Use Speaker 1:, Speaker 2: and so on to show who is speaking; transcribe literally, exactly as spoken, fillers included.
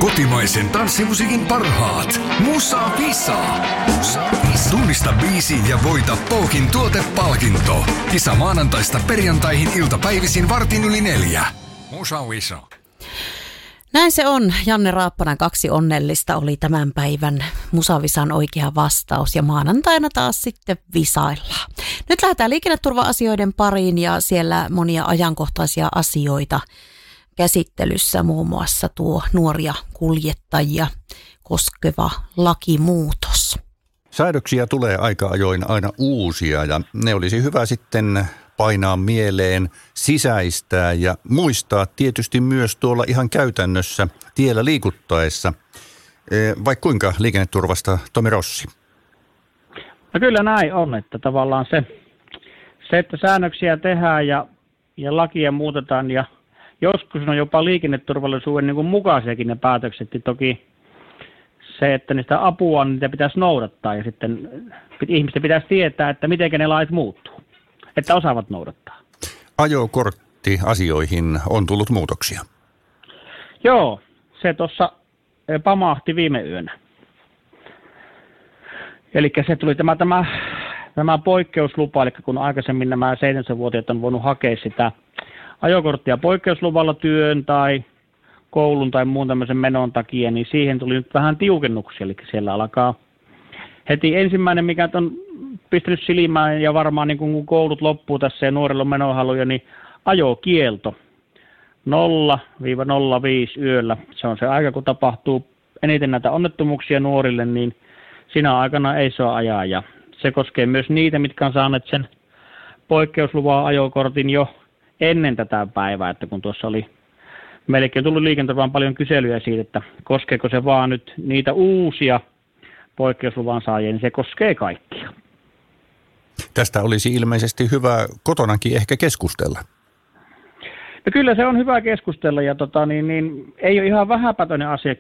Speaker 1: Kotimaisen tanssimusiikin parhaat. Musa Visa. Musa Visa. Tunnista biisi ja voita Pookin tuotepalkinto. Kisa maanantaista perjantaihin iltapäivisin vartin yli neljä. Musa Visa.
Speaker 2: Näin se on. Janne Raappanen, kaksi onnellista oli tämän päivän Musavisan oikea vastaus ja maanantaina taas sitten visaillaan. Nyt lähdetään liikenneturva-asioiden pariin ja siellä monia ajankohtaisia asioita käsittelyssä, muun muassa tuo nuoria kuljettajia koskeva lakimuutos.
Speaker 3: Säädöksiä tulee aika ajoin aina uusia ja ne olisi hyvä sitten painaa mieleen, sisäistää ja muistaa tietysti myös tuolla ihan käytännössä tiellä liikuttaessa. Vai kuinka liikenneturvasta, Tomi Rossi?
Speaker 4: No kyllä näin on, että tavallaan se, se että säännöksiä tehdään ja, ja lakia muutetaan ja joskus on jopa liikenneturvallisuuden niin kuin mukaisiakin ne päätökset, niin toki se, että niistä apua, niitä pitäisi noudattaa ja sitten ihmisten pitäisi tietää, että miten ne lait muuttuu, että osaavat noudattaa.
Speaker 3: Ajokorttiasioihin on tullut muutoksia.
Speaker 4: Joo, se tuossa pamahti viime yönä. Eli se tuli tämä, tämä, tämä poikkeuslupa, eli kun aikaisemmin nämä seitsemänvuotiaat on voinut hakea sitä ajokorttia poikkeusluvalla työn tai koulun tai muun tämmöisen menon takia, niin siihen tuli nyt vähän tiukennuksia. Eli siellä alkaa heti ensimmäinen, mikä on pistänyt silmään ja varmaan niin kun koulut loppuu tässä ja nuorilla on menohaluja, niin ajokielto nolla nolla viisi yöllä. Se on se aika, kun tapahtuu eniten näitä onnettomuuksia nuorille, niin siinä aikana ei saa ajaa. Ja se koskee myös niitä, mitkä on saaneet sen poikkeusluvan ajokortin jo ennen tätä päivää, että kun tuossa oli meillekin tullut liikenteen paljon kyselyjä siitä, että koskeeko se vaan nyt niitä uusia poikkeusluvan saajia, niin se koskee kaikkia.
Speaker 3: Tästä olisi ilmeisesti hyvä kotonakin ehkä keskustella.
Speaker 4: No kyllä se on hyvä keskustella ja tota, niin, niin, ei ole ihan vähäpätöinen asia